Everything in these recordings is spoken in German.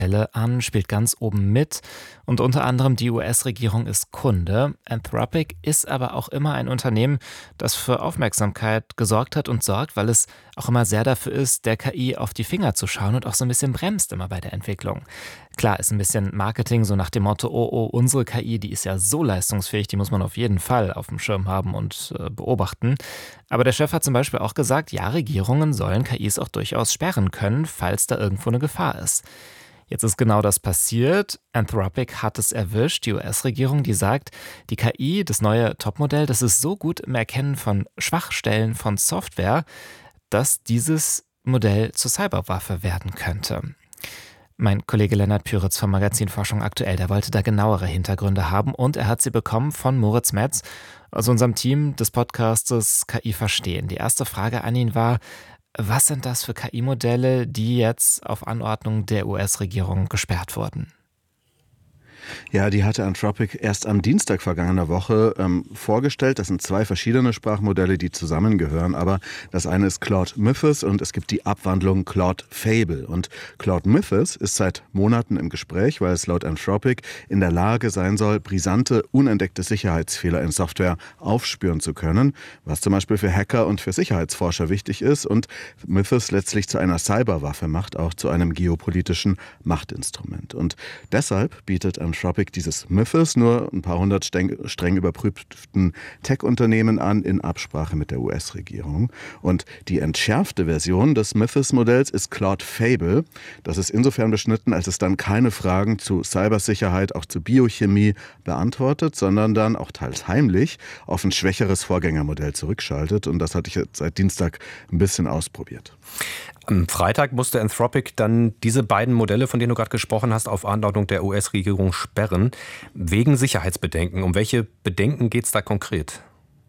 an, spielt ganz oben mit und unter anderem die US-Regierung ist Kunde. Anthropic ist aber auch immer ein Unternehmen, das für Aufmerksamkeit gesorgt hat und sorgt, weil es auch immer sehr dafür ist, der KI auf die Finger zu schauen und auch so ein bisschen bremst immer bei der Entwicklung. Klar, ist ein bisschen Marketing, so nach dem Motto, oh, unsere KI, die ist ja so leistungsfähig, die muss man auf jeden Fall auf dem Schirm haben und beobachten. Aber der Chef hat zum Beispiel auch gesagt, ja, Regierungen sollen KIs auch durchaus sperren können, falls da irgendwo eine Gefahr ist. Jetzt ist genau das passiert. Anthropic hat es erwischt, die US-Regierung, die sagt, die KI, das neue Topmodell, das ist so gut im Erkennen von Schwachstellen von Software, dass dieses Modell zur Cyberwaffe werden könnte. Mein Kollege Lennart Püritz vom Magazin Forschung aktuell, der wollte da genauere Hintergründe haben und er hat sie bekommen von Moritz Metz aus unserem Team des Podcastes KI Verstehen. Die erste Frage an ihn war, was sind das für KI-Modelle, die jetzt auf Anordnung der US-Regierung gesperrt wurden? Ja, die hatte Anthropic erst am Dienstag vergangener Woche vorgestellt. Das sind zwei verschiedene Sprachmodelle, die zusammengehören. Aber das eine ist Claude Mythos und es gibt die Abwandlung Claude Fable. Und Claude Mythos ist seit Monaten im Gespräch, weil es laut Anthropic in der Lage sein soll, brisante, unentdeckte Sicherheitsfehler in Software aufspüren zu können, was zum Beispiel für Hacker und für Sicherheitsforscher wichtig ist und Mythos letztlich zu einer Cyberwaffe macht, auch zu einem geopolitischen Machtinstrument. Und deshalb bietet Anthropic dieses Mythos nur ein paar hundert streng überprüften Tech-Unternehmen an in Absprache mit der US-Regierung. Und die entschärfte Version des Mythos-Modells ist Claude Fable. Das ist insofern beschnitten, als es dann keine Fragen zu Cybersicherheit, auch zu Biochemie beantwortet, sondern dann auch teils heimlich auf ein schwächeres Vorgängermodell zurückschaltet. Und das hatte ich jetzt seit Dienstag ein bisschen ausprobiert. Am Freitag musste Anthropic dann diese beiden Modelle, von denen du gerade gesprochen hast, auf Anordnung der US-Regierung sperren, wegen Sicherheitsbedenken. Um welche Bedenken geht es da konkret?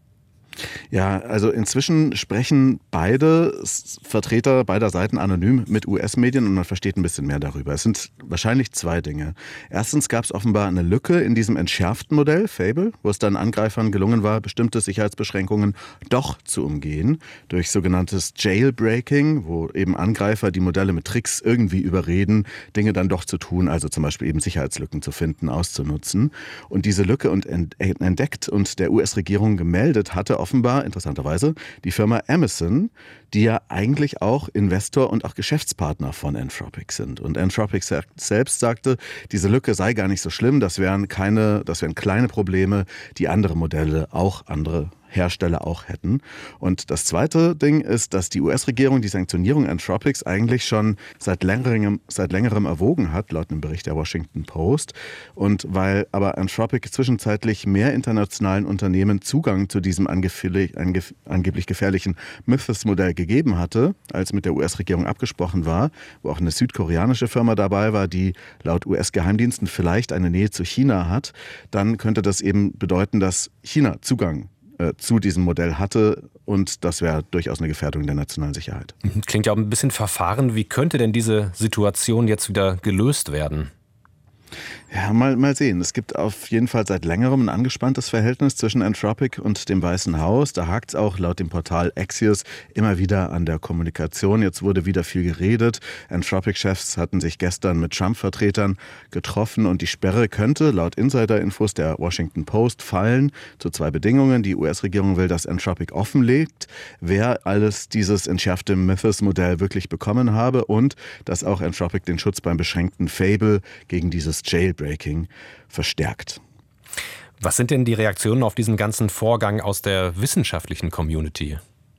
Ja, also inzwischen sprechen beide Vertreter beider Seiten anonym mit US-Medien und man versteht ein bisschen mehr darüber. Es sind wahrscheinlich zwei Dinge. Erstens gab es offenbar eine Lücke in diesem entschärften Modell, Fable, wo es dann Angreifern gelungen war, bestimmte Sicherheitsbeschränkungen doch zu umgehen, durch sogenanntes Jailbreaking, wo eben Angreifer die Modelle mit Tricks irgendwie überreden, Dinge dann doch zu tun, also zum Beispiel eben Sicherheitslücken zu finden, auszunutzen. Und diese Lücke entdeckt und der US-Regierung gemeldet hatte offenbar, interessanterweise, die Firma Amazon, die ja eigentlich auch Investor und auch Geschäftspartner von Anthropic sind. Und Anthropic selbst sagte, diese Lücke sei gar nicht so schlimm, das wären kleine Probleme, die andere Modelle, auch andere Hersteller auch hätten. Und das zweite Ding ist, dass die US-Regierung die Sanktionierung Anthropics eigentlich schon seit längerem erwogen hat, laut einem Bericht der Washington Post. Und weil aber Anthropic zwischenzeitlich mehr internationalen Unternehmen Zugang zu diesem angeblich gefährlichen Mythos-Modell gegeben hatte, als mit der US-Regierung abgesprochen war, wo auch eine südkoreanische Firma dabei war, die laut US-Geheimdiensten vielleicht eine Nähe zu China hat, dann könnte das eben bedeuten, dass China Zugang zu diesem Modell hatte und das wäre durchaus eine Gefährdung der nationalen Sicherheit. Klingt ja auch ein bisschen verfahren. Wie könnte denn diese Situation jetzt wieder gelöst werden? Ja, mal sehen. Es gibt auf jeden Fall seit längerem ein angespanntes Verhältnis zwischen Anthropic und dem Weißen Haus. Da hakt es auch laut dem Portal Axios immer wieder an der Kommunikation. Jetzt wurde wieder viel geredet. Anthropic-Chefs hatten sich gestern mit Trump-Vertretern getroffen und die Sperre könnte laut Insider-Infos der Washington Post fallen zu zwei Bedingungen. Die US-Regierung will, dass Anthropic offenlegt, wer alles dieses entschärfte Mythos-Modell wirklich bekommen habe und dass auch Anthropic den Schutz beim beschränkten Fable gegen dieses Jailbreaking verstärkt. Was sind denn die Reaktionen auf diesen ganzen Vorgang aus der wissenschaftlichen Community?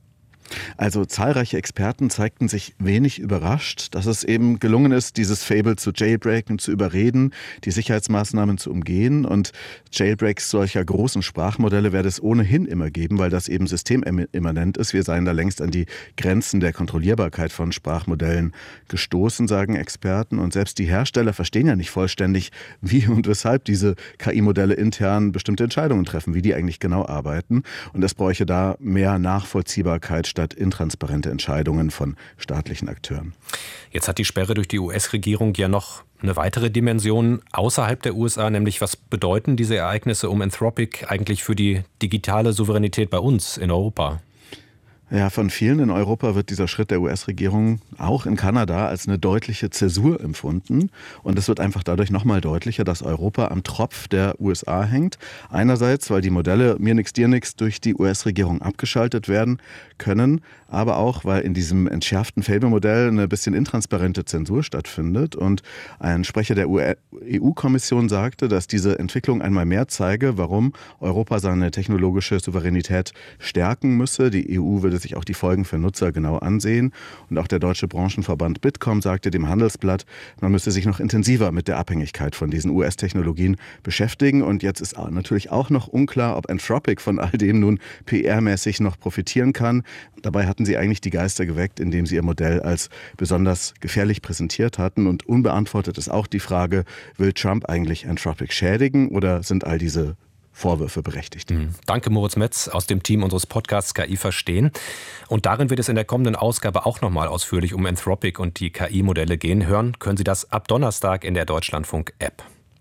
Also zahlreiche Experten zeigten sich wenig überrascht, dass es eben gelungen ist, dieses Fable zu jailbreaken, zu überreden, die Sicherheitsmaßnahmen zu umgehen. Und Jailbreaks solcher großen Sprachmodelle werde es ohnehin immer geben, weil das eben systemimmanent ist. Wir seien da längst an die Grenzen der Kontrollierbarkeit von Sprachmodellen gestoßen, sagen Experten. Und selbst die Hersteller verstehen ja nicht vollständig, wie und weshalb diese KI-Modelle intern bestimmte Entscheidungen treffen, wie die eigentlich genau arbeiten. Und es bräuche da mehr Nachvollziehbarkeit statt intransparente Entscheidungen von staatlichen Akteuren. Jetzt hat die Sperre durch die US-Regierung ja noch eine weitere Dimension außerhalb der USA, nämlich was bedeuten diese Ereignisse um Anthropic eigentlich für die digitale Souveränität bei uns in Europa? Ja, von vielen in Europa wird dieser Schritt der US-Regierung auch in Kanada als eine deutliche Zäsur empfunden. Und es wird einfach dadurch nochmal deutlicher, dass Europa am Tropf der USA hängt. Einerseits, weil die Modelle mir nix, dir nix durch die US-Regierung abgeschaltet werden können, aber auch, weil in diesem entschärften Fable-Modell eine bisschen intransparente Zensur stattfindet. Und ein Sprecher der EU-Kommission sagte, dass diese Entwicklung einmal mehr zeige, warum Europa seine technologische Souveränität stärken müsse. Die EU würde sich auch die Folgen für Nutzer genau ansehen. Und auch der deutsche Branchenverband Bitkom sagte dem Handelsblatt, man müsse sich noch intensiver mit der Abhängigkeit von diesen US-Technologien beschäftigen. Und jetzt ist natürlich auch noch unklar, ob Anthropic von all dem nun PR-mäßig noch profitieren kann. Dabei hatten sie eigentlich die Geister geweckt, indem sie ihr Modell als besonders gefährlich präsentiert hatten. Und unbeantwortet ist auch die Frage, will Trump eigentlich Anthropic schädigen oder sind all diese Vorwürfe berechtigt? Danke, Moritz Metz aus dem Team unseres Podcasts KI verstehen. Und darin wird es in der kommenden Ausgabe auch nochmal ausführlich um Anthropic und die KI-Modelle gehen. Hören können Sie das ab Donnerstag in der Deutschlandfunk-App.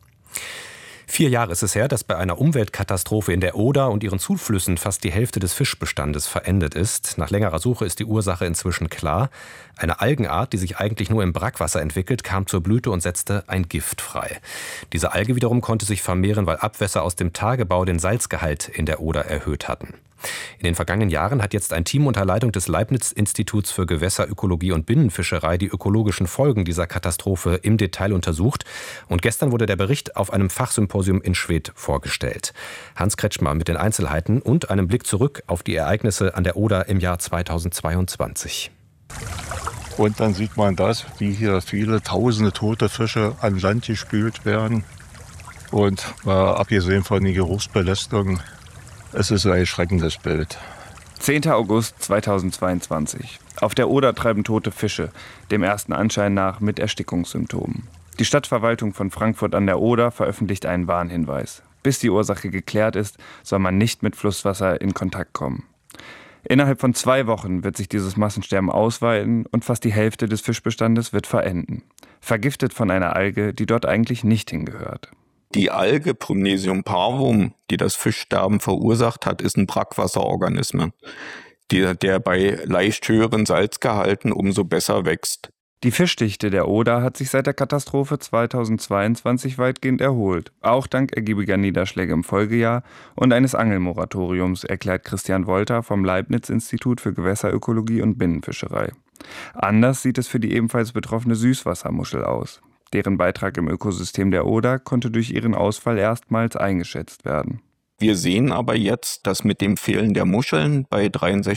4 Jahre ist es her, dass bei einer Umweltkatastrophe in der Oder und ihren Zuflüssen fast die Hälfte des Fischbestandes verendet ist. Nach längerer Suche ist die Ursache inzwischen klar. Eine Algenart, die sich eigentlich nur im Brackwasser entwickelt, kam zur Blüte und setzte ein Gift frei. Diese Alge wiederum konnte sich vermehren, weil Abwässer aus dem Tagebau den Salzgehalt in der Oder erhöht hatten. In den vergangenen Jahren hat jetzt ein Team unter Leitung des Leibniz-Instituts für Gewässerökologie und Binnenfischerei die ökologischen Folgen dieser Katastrophe im Detail untersucht. Und gestern wurde der Bericht auf einem Fachsymposium in Schwedt vorgestellt. Hans Kretschmer mit den Einzelheiten und einem Blick zurück auf die Ereignisse an der Oder im Jahr 2022. Und dann sieht man das, wie hier viele tausende tote Fische an Land gespült werden. Und abgesehen von den Geruchsbelästigungen, es ist ein erschreckendes Bild. 10. August 2022. Auf der Oder treiben tote Fische, dem ersten Anschein nach mit Erstickungssymptomen. Die Stadtverwaltung von Frankfurt an der Oder veröffentlicht einen Warnhinweis. Bis die Ursache geklärt ist, soll man nicht mit Flusswasser in Kontakt kommen. Innerhalb von 2 Wochen wird sich dieses Massensterben ausweiten und fast die Hälfte des Fischbestandes wird verenden. Vergiftet von einer Alge, die dort eigentlich nicht hingehört. Die Alge Prymnesium parvum, die das Fischsterben verursacht hat, ist ein Brackwasserorganismus, der bei leicht höheren Salzgehalten umso besser wächst. Die Fischdichte der Oder hat sich seit der Katastrophe 2022 weitgehend erholt, auch dank ergiebiger Niederschläge im Folgejahr und eines Angelmoratoriums, erklärt Christian Wolter vom Leibniz-Institut für Gewässerökologie und Binnenfischerei. Anders sieht es für die ebenfalls betroffene Süßwassermuschel aus. Deren Beitrag im Ökosystem der Oder konnte durch ihren Ausfall erstmals eingeschätzt werden. Wir sehen aber jetzt, dass mit dem Fehlen der Muscheln, bei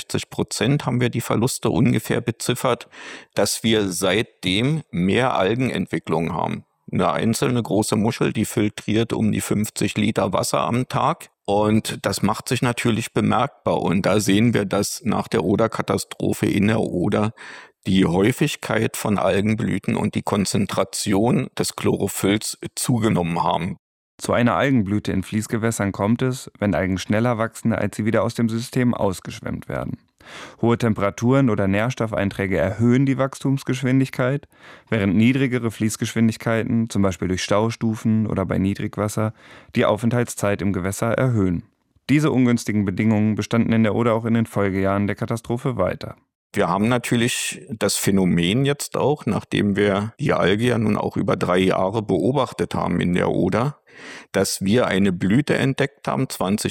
63% haben wir die Verluste ungefähr beziffert, dass wir seitdem mehr Algenentwicklung haben. Eine einzelne große Muschel, die filtriert um die 50 Liter Wasser am Tag. Und das macht sich natürlich bemerkbar. Und da sehen wir, dass nach der Oder-Katastrophe in der Oder die Häufigkeit von Algenblüten und die Konzentration des Chlorophylls zugenommen haben. Zu einer Algenblüte in Fließgewässern kommt es, wenn Algen schneller wachsen, als sie wieder aus dem System ausgeschwemmt werden. Hohe Temperaturen oder Nährstoffeinträge erhöhen die Wachstumsgeschwindigkeit, während niedrigere Fließgeschwindigkeiten, zum Beispiel durch Staustufen oder bei Niedrigwasser, die Aufenthaltszeit im Gewässer erhöhen. Diese ungünstigen Bedingungen bestanden in der Oder auch in den Folgejahren der Katastrophe weiter. Wir haben natürlich das Phänomen jetzt auch, nachdem wir die Alge ja nun auch über 3 Jahre beobachtet haben in der Oder, dass wir eine Blüte entdeckt haben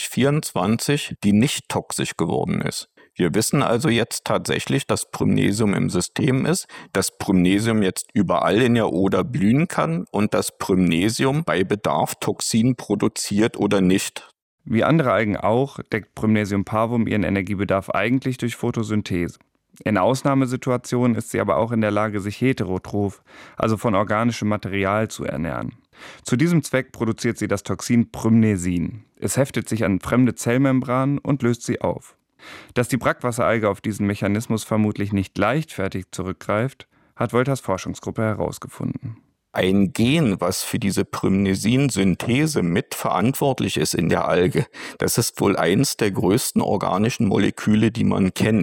2024, die nicht toxisch geworden ist. Wir wissen also jetzt tatsächlich, dass Prymnesium im System ist, dass Prymnesium jetzt überall in der Oder blühen kann und dass Prymnesium bei Bedarf Toxin produziert oder nicht. Wie andere Algen auch, deckt Prymnesium parvum ihren Energiebedarf eigentlich durch Photosynthese. In Ausnahmesituationen ist sie aber auch in der Lage, sich heterotroph, also von organischem Material, zu ernähren. Zu diesem Zweck produziert sie das Toxin Prymnesin. Es heftet sich an fremde Zellmembranen und löst sie auf. Dass die Brackwasseralge auf diesen Mechanismus vermutlich nicht leichtfertig zurückgreift, hat Wolters Forschungsgruppe herausgefunden. Ein Gen, was für diese Prymnesin-Synthese mit verantwortlich ist in der Alge, das ist wohl eins der größten organischen Moleküle, die man kennt.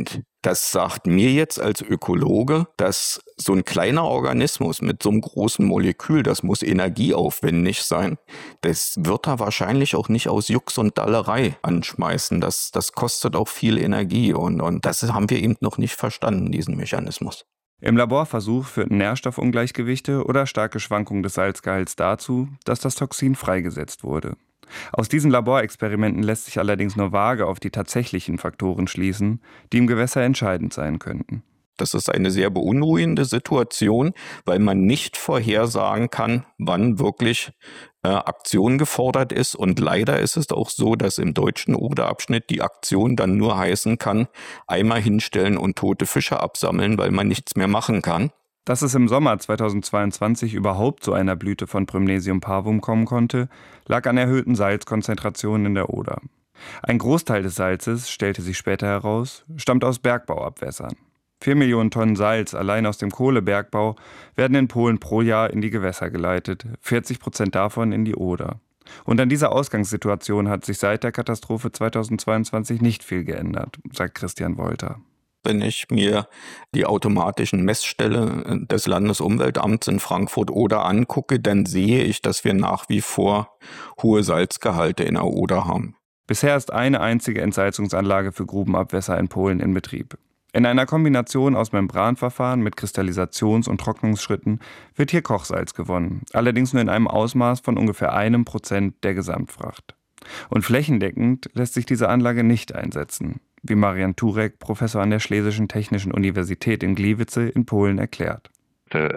Das sagt mir jetzt als Ökologe, dass so ein kleiner Organismus mit so einem großen Molekül, das muss energieaufwendig sein, das wird er wahrscheinlich auch nicht aus Jux und Dallerei anschmeißen. Das kostet auch viel Energie und das haben wir eben noch nicht verstanden, diesen Mechanismus. Im Laborversuch führten Nährstoffungleichgewichte oder starke Schwankungen des Salzgehalts dazu, dass das Toxin freigesetzt wurde. Aus diesen Laborexperimenten lässt sich allerdings nur vage auf die tatsächlichen Faktoren schließen, die im Gewässer entscheidend sein könnten. Das ist eine sehr beunruhigende Situation, weil man nicht vorhersagen kann, wann wirklich Aktion gefordert ist. Und leider ist es auch so, dass im deutschen Oderabschnitt die Aktion dann nur heißen kann, Eimer hinstellen und tote Fische absammeln, weil man nichts mehr machen kann. Dass es im Sommer 2022 überhaupt zu einer Blüte von Prymnesium parvum kommen konnte, lag an erhöhten Salzkonzentrationen in der Oder. Ein Großteil des Salzes, stellte sich später heraus, stammt aus Bergbauabwässern. 4 Millionen Tonnen Salz allein aus dem Kohlebergbau werden in Polen pro Jahr in die Gewässer geleitet, 40% davon in die Oder. Und an dieser Ausgangssituation hat sich seit der Katastrophe 2022 nicht viel geändert, sagt Christian Wolter. Wenn ich mir die automatischen Messstelle des Landesumweltamts in Frankfurt-Oder angucke, dann sehe ich, dass wir nach wie vor hohe Salzgehalte in der Oder haben. Bisher ist eine einzige Entsalzungsanlage für Grubenabwässer in Polen in Betrieb. In einer Kombination aus Membranverfahren mit Kristallisations- und Trocknungsschritten wird hier Kochsalz gewonnen, allerdings nur in einem Ausmaß von ungefähr 1% der Gesamtfracht. Und flächendeckend lässt sich diese Anlage nicht einsetzen, wie Marian Turek, Professor an der Schlesischen Technischen Universität in Gliwice in Polen, erklärt. Der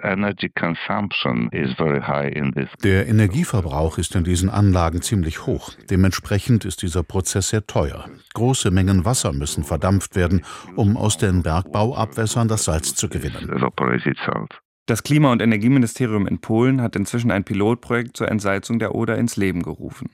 Energieverbrauch ist in diesen Anlagen ziemlich hoch. Dementsprechend ist dieser Prozess sehr teuer. Große Mengen Wasser müssen verdampft werden, um aus den Bergbauabwässern das Salz zu gewinnen. Das Klima- und Energieministerium in Polen hat inzwischen ein Pilotprojekt zur Entsalzung der Oder ins Leben gerufen.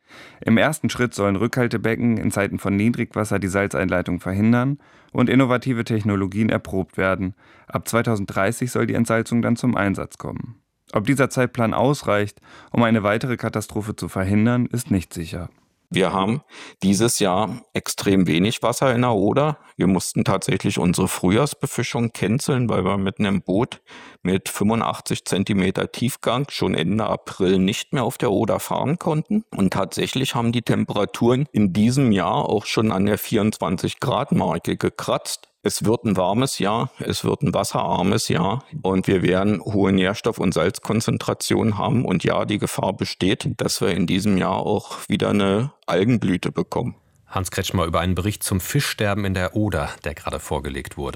Im ersten Schritt sollen Rückhaltebecken in Zeiten von Niedrigwasser die Salzeinleitung verhindern und innovative Technologien erprobt werden. Ab 2030 soll die Entsalzung dann zum Einsatz kommen. Ob dieser Zeitplan ausreicht, um eine weitere Katastrophe zu verhindern, ist nicht sicher. Wir haben dieses Jahr extrem wenig Wasser in der Oder. Wir mussten tatsächlich unsere Frühjahrsbefischung canceln, weil wir mit einem Boot mit 85 Zentimeter Tiefgang schon Ende April nicht mehr auf der Oder fahren konnten. Und tatsächlich haben die Temperaturen in diesem Jahr auch schon an der 24-Grad-Marke gekratzt. Es wird ein warmes Jahr, es wird ein wasserarmes Jahr und wir werden hohe Nährstoff- und Salzkonzentrationen haben. Und ja, die Gefahr besteht, dass wir in diesem Jahr auch wieder eine Algenblüte bekommen. Hans Kretschmer über einen Bericht zum Fischsterben in der Oder, der gerade vorgelegt wurde.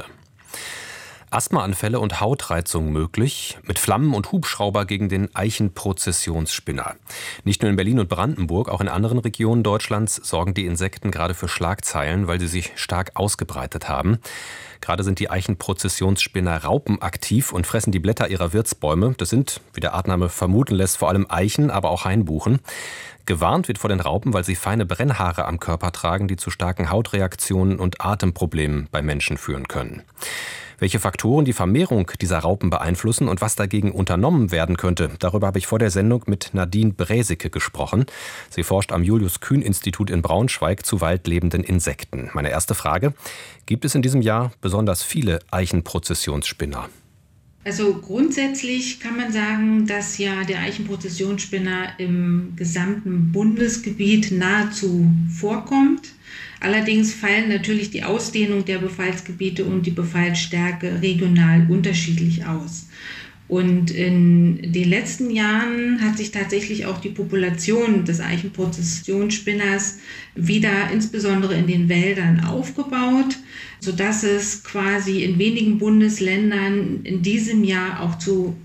Asthmaanfälle und Hautreizung möglich, mit Flammen und Hubschrauber gegen den Eichenprozessionsspinner. Nicht nur in Berlin und Brandenburg, auch in anderen Regionen Deutschlands sorgen die Insekten gerade für Schlagzeilen, weil sie sich stark ausgebreitet haben. Gerade sind die Eichenprozessionsspinner raupenaktiv und fressen die Blätter ihrer Wirtsbäume. Das sind, wie der Artname vermuten lässt, vor allem Eichen, aber auch Hainbuchen. Gewarnt wird vor den Raupen, weil sie feine Brennhaare am Körper tragen, die zu starken Hautreaktionen und Atemproblemen bei Menschen führen können. Welche Faktoren die Vermehrung dieser Raupen beeinflussen und was dagegen unternommen werden könnte, darüber habe ich vor der Sendung mit Nadine Bräsicke gesprochen. Sie forscht am Julius-Kühn-Institut in Braunschweig zu waldlebenden Insekten. Meine erste Frage: Gibt es in diesem Jahr besonders viele Eichenprozessionsspinner? Also grundsätzlich kann man sagen, dass ja der Eichenprozessionsspinner im gesamten Bundesgebiet nahezu vorkommt. Allerdings fallen natürlich die Ausdehnung der Befallsgebiete und die Befallsstärke regional unterschiedlich aus. Und in den letzten Jahren hat sich tatsächlich auch die Population des Eichenprozessionsspinners wieder insbesondere in den Wäldern aufgebaut, sodass es quasi in wenigen Bundesländern in diesem Jahr auch zu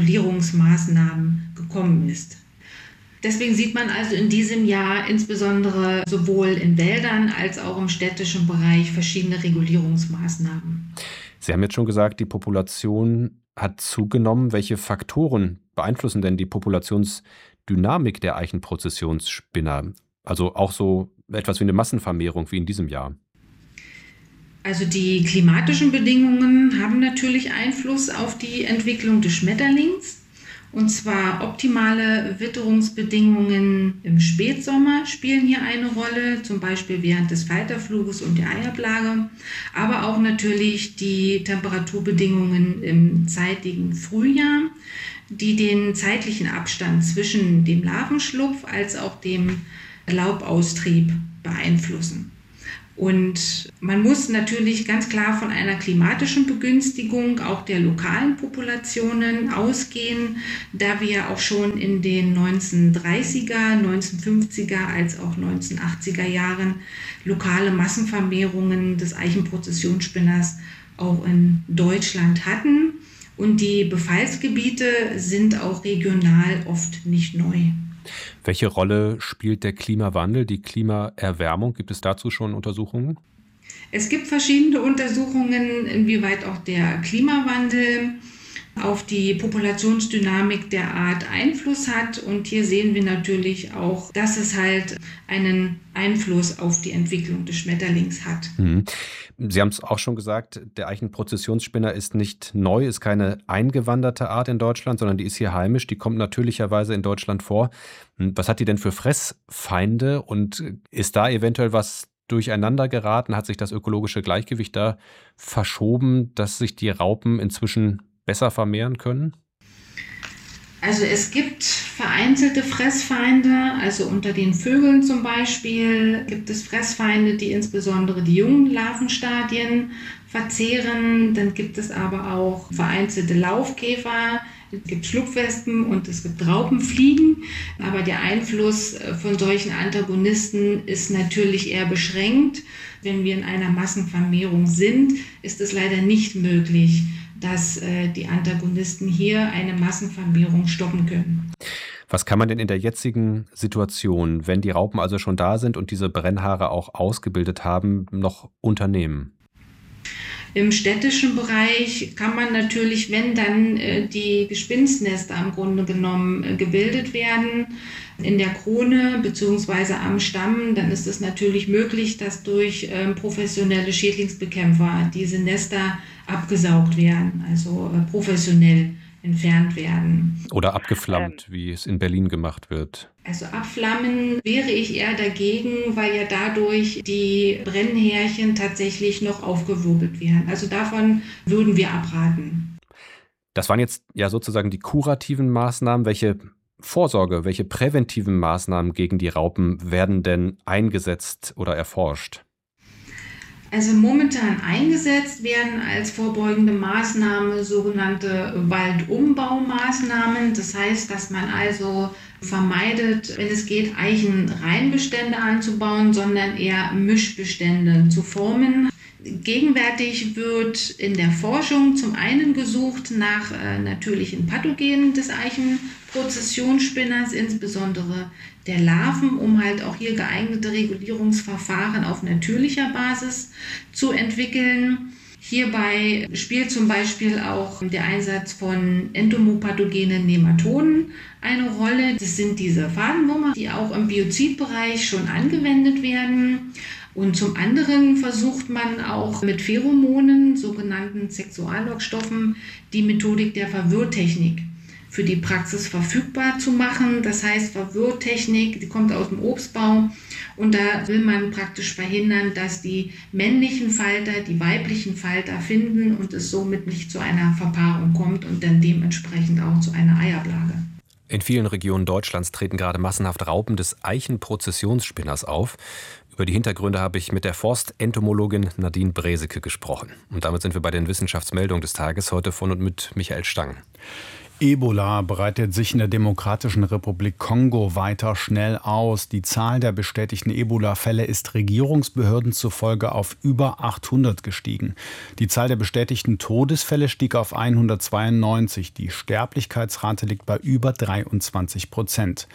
Regulierungsmaßnahmen gekommen ist. Deswegen sieht man also in diesem Jahr insbesondere sowohl in Wäldern als auch im städtischen Bereich verschiedene Regulierungsmaßnahmen. Sie haben jetzt schon gesagt, die Population hat zugenommen. Welche Faktoren beeinflussen denn die Populationsdynamik der Eichenprozessionsspinner? Also auch so etwas wie eine Massenvermehrung wie in diesem Jahr. Also die klimatischen Bedingungen haben natürlich Einfluss auf die Entwicklung des Schmetterlings. Und zwar optimale Witterungsbedingungen im Spätsommer spielen hier eine Rolle, zum Beispiel während des Falterfluges und der Eiablage, aber auch natürlich die Temperaturbedingungen im zeitigen Frühjahr, die den zeitlichen Abstand zwischen dem Larvenschlupf als auch dem Laubaustrieb beeinflussen. Und man muss natürlich ganz klar von einer klimatischen Begünstigung auch der lokalen Populationen ausgehen, da wir ja auch schon in den 1930er, 1950er als auch 1980er Jahren lokale Massenvermehrungen des Eichenprozessionsspinners auch in Deutschland hatten. Und die Befallsgebiete sind auch regional oft nicht neu. Welche Rolle spielt der Klimawandel, die Klimaerwärmung? Gibt es dazu schon Untersuchungen? Es gibt verschiedene Untersuchungen, inwieweit auch der Klimawandel auf die Populationsdynamik der Art Einfluss hat. Und hier sehen wir natürlich auch, dass es halt einen Einfluss auf die Entwicklung des Schmetterlings hat. Sie haben es auch schon gesagt, der Eichenprozessionsspinner ist nicht neu, ist keine eingewanderte Art in Deutschland, sondern die ist hier heimisch, die kommt natürlicherweise in Deutschland vor. Was hat die denn für Fressfeinde und ist da eventuell was durcheinander geraten? Hat sich das ökologische Gleichgewicht da verschoben, dass sich die Raupen inzwischen besser vermehren können? Also es gibt vereinzelte Fressfeinde, also unter den Vögeln zum Beispiel gibt es Fressfeinde, die insbesondere die jungen Larvenstadien verzehren. Dann gibt es aber auch vereinzelte Laufkäfer, es gibt Schlupfwespen und es gibt Raupenfliegen. Aber der Einfluss von solchen Antagonisten ist natürlich eher beschränkt. Wenn wir in einer Massenvermehrung sind, ist es leider nicht möglich, dass die Antagonisten hier eine Massenvermehrung stoppen können. Was kann man denn in der jetzigen Situation, wenn die Raupen also schon da sind und diese Brennhaare auch ausgebildet haben, noch unternehmen? Im städtischen Bereich kann man natürlich, wenn dann die Gespinstnester im Grunde genommen gebildet werden, in der Krone bzw. am Stamm, dann ist es natürlich möglich, dass durch professionelle Schädlingsbekämpfer diese Nester abgesaugt werden, also professionell entfernt werden. Oder abgeflammt, wie es in Berlin gemacht wird. Also abflammen wäre ich eher dagegen, weil ja dadurch die Brennhärchen tatsächlich noch aufgewirbelt werden. Also davon würden wir abraten. Das waren jetzt ja sozusagen die kurativen Maßnahmen. Welche Vorsorge, welche präventiven Maßnahmen gegen die Raupen werden denn eingesetzt oder erforscht? Also momentan eingesetzt werden als vorbeugende Maßnahme sogenannte Waldumbaumaßnahmen. Das heißt, dass man also vermeidet, wenn es geht, Eichenreinbestände anzubauen, sondern eher Mischbestände zu formen. Gegenwärtig wird in der Forschung zum einen gesucht nach natürlichen Pathogenen des Eichenprozessionsspinners, insbesondere der Larven, um halt auch hier geeignete Regulierungsverfahren auf natürlicher Basis zu entwickeln. Hierbei spielt zum Beispiel auch der Einsatz von entomopathogenen Nematoden eine Rolle. Das sind diese Fadenwürmer, die auch im Biozidbereich schon angewendet werden. Und zum anderen versucht man auch mit Pheromonen, sogenannten Sexuallockstoffen, die Methodik der Verwirrtechnik für die Praxis verfügbar zu machen. Das heißt, Verwirrtechnik, die kommt aus dem Obstbau und da will man praktisch verhindern, dass die männlichen Falter die weiblichen Falter finden und es somit nicht zu einer Verpaarung kommt und dann dementsprechend auch zu einer Eiablage. In vielen Regionen Deutschlands treten gerade massenhaft Raupen des Eichenprozessionsspinners auf. Über die Hintergründe habe ich mit der Forstentomologin Nadine Breseke gesprochen. Und damit sind wir bei den Wissenschaftsmeldungen des Tages heute von und mit Michael Stang. Ebola breitet sich in der Demokratischen Republik Kongo weiter schnell aus. Die Zahl der bestätigten Ebola-Fälle ist Regierungsbehörden zufolge auf über 800 gestiegen. Die Zahl der bestätigten Todesfälle stieg auf 192. Die Sterblichkeitsrate liegt bei über 23%.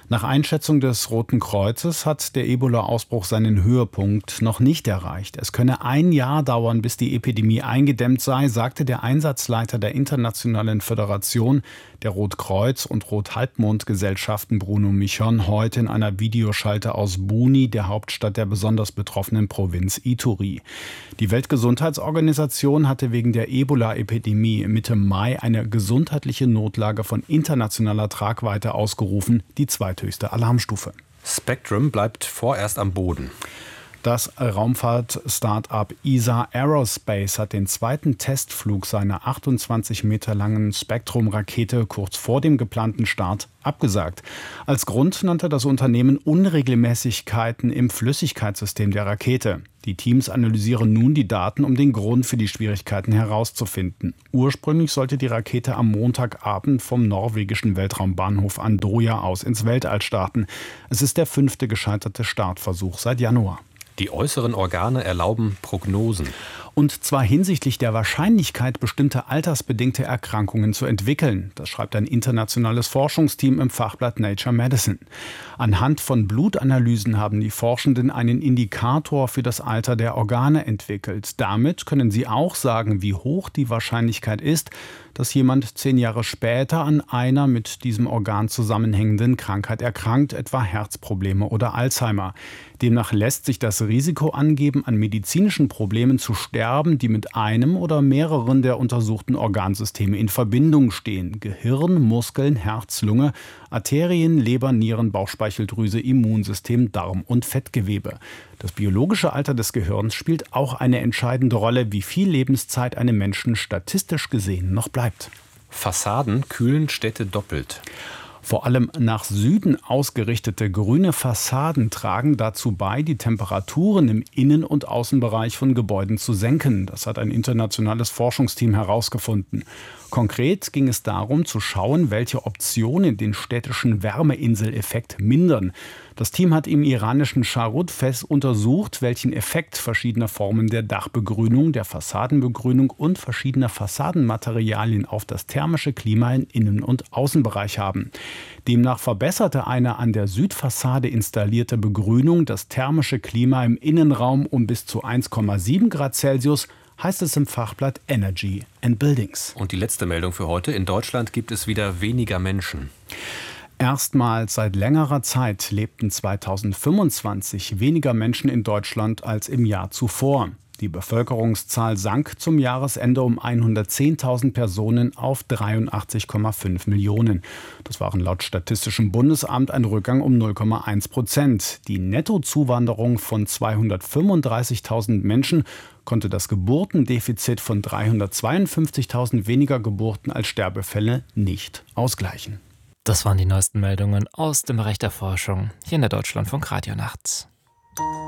Nach Einschätzung des Roten Kreuzes hat der Ebola-Ausbruch seinen Höhepunkt noch nicht erreicht. Es könne 1 Jahr dauern, bis die Epidemie eingedämmt sei, sagte der Einsatzleiter der Internationalen Föderation der Rotkreuz- und Rothalbmond-Gesellschaften Bruno Michon heute in einer Videoschalte aus Buni, der Hauptstadt der besonders betroffenen Provinz Ituri. Die Weltgesundheitsorganisation hatte wegen der Ebola-Epidemie Mitte Mai eine gesundheitliche Notlage von internationaler Tragweite ausgerufen, die zweithöchste Alarmstufe. Spectrum bleibt vorerst am Boden. Das Raumfahrt-Start-up ESA Aerospace hat den zweiten Testflug seiner 28 Meter langen Spectrum-Rakete kurz vor dem geplanten Start abgesagt. Als Grund nannte das Unternehmen Unregelmäßigkeiten im Flüssigkeitssystem der Rakete. Die Teams analysieren nun die Daten, um den Grund für die Schwierigkeiten herauszufinden. Ursprünglich sollte die Rakete am Montagabend vom norwegischen Weltraumbahnhof Andøya aus ins Weltall starten. Es ist der 5. gescheiterte Startversuch seit Januar. Die äußeren Organe erlauben Prognosen. Und zwar hinsichtlich der Wahrscheinlichkeit, bestimmte altersbedingte Erkrankungen zu entwickeln. Das schreibt ein internationales Forschungsteam im Fachblatt Nature Medicine. Anhand von Blutanalysen haben die Forschenden einen Indikator für das Alter der Organe entwickelt. Damit können sie auch sagen, wie hoch die Wahrscheinlichkeit ist, dass jemand 10 Jahre später an einer mit diesem Organ zusammenhängenden Krankheit erkrankt, etwa Herzprobleme oder Alzheimer. Demnach lässt sich das Risiko angeben, an medizinischen Problemen zu sterben, die mit einem oder mehreren der untersuchten Organsysteme in Verbindung stehen. Gehirn, Muskeln, Herz, Lunge, Arterien, Leber, Nieren, Bauchspeicheldrüse, Immunsystem, Darm und Fettgewebe. Das biologische Alter des Gehirns spielt auch eine entscheidende Rolle, wie viel Lebenszeit einem Menschen statistisch gesehen noch bleibt. Fassaden kühlen Städte doppelt. Vor allem nach Süden ausgerichtete grüne Fassaden tragen dazu bei, die Temperaturen im Innen- und Außenbereich von Gebäuden zu senken. Das hat ein internationales Forschungsteam herausgefunden. Konkret ging es darum, zu schauen, welche Optionen den städtischen Wärmeinseleffekt mindern. Das Team hat im iranischen Charud-Fes untersucht, welchen Effekt verschiedene Formen der Dachbegrünung, der Fassadenbegrünung und verschiedener Fassadenmaterialien auf das thermische Klima im Innen- und Außenbereich haben. Demnach verbesserte eine an der Südfassade installierte Begrünung das thermische Klima im Innenraum um bis zu 1,7 Grad Celsius, heißt es im Fachblatt Energy and Buildings. Und die letzte Meldung für heute. In Deutschland gibt es wieder weniger Menschen. Erstmals seit längerer Zeit lebten 2025 weniger Menschen in Deutschland als im Jahr zuvor. Die Bevölkerungszahl sank zum Jahresende um 110.000 Personen auf 83,5 Millionen. Das waren laut Statistischem Bundesamt ein Rückgang um 0,1%. Die Nettozuwanderung von 235.000 Menschen konnte das Geburtendefizit von 352.000 weniger Geburten als Sterbefälle nicht ausgleichen. Das waren die neuesten Meldungen aus dem Bereich der Forschung hier in der Deutschlandfunk Radionacht.